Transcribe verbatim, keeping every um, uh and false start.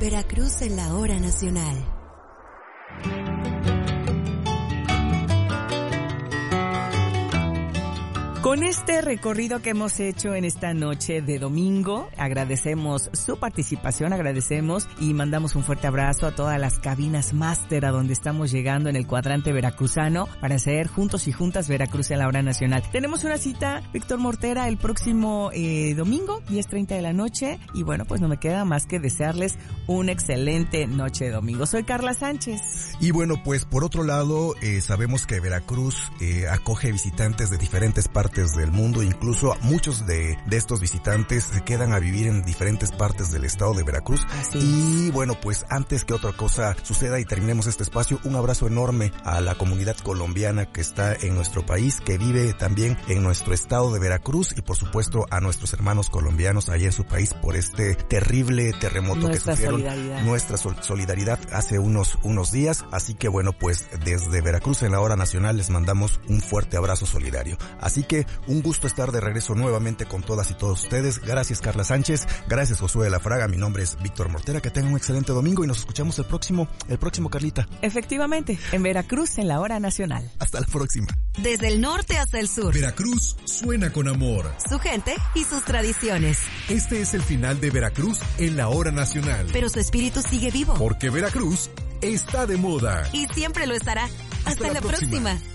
Veracruz en la hora nacional. Con este recorrido que hemos hecho en esta noche de domingo, agradecemos su participación, agradecemos y mandamos un fuerte abrazo a todas las cabinas máster a donde estamos llegando en el cuadrante veracruzano para hacer juntos y juntas Veracruz en la hora nacional. Tenemos una cita, Víctor Mortera, el próximo eh, domingo, diez treinta de la noche, y bueno, pues no me queda más que desearles una excelente noche de domingo. Soy Carla Sánchez. Y bueno, pues por otro lado, eh, sabemos que Veracruz eh, acoge visitantes de diferentes partes del mundo, incluso muchos de, de estos visitantes se quedan a vivir en diferentes partes del estado de Veracruz. Así y bueno, pues antes que otra cosa suceda y terminemos este espacio, un abrazo enorme a la comunidad colombiana que está en nuestro país, que vive también en nuestro estado de Veracruz, y por supuesto a nuestros hermanos colombianos allá en su país por este terrible terremoto nuestra que sufrieron. Solidaridad. Nuestra sol- solidaridad hace unos, unos días. Así que bueno, pues desde Veracruz en la hora nacional les mandamos un fuerte abrazo solidario. Así que un gusto estar de regreso nuevamente con todas y todos ustedes. Gracias Carla Sánchez, gracias Josué de la Fraga, mi nombre es Víctor Mortera, que tengan un excelente domingo y nos escuchamos el próximo, el próximo Carlita. Efectivamente, en Veracruz en la hora nacional. Hasta la próxima. Desde el norte hasta el sur. Veracruz suena con amor. Su gente y sus tradiciones. Este es el final de Veracruz en la hora nacional. Pero su espíritu sigue vivo. Porque Veracruz está de moda. Y siempre lo estará. Hasta, Hasta la, la próxima. próxima.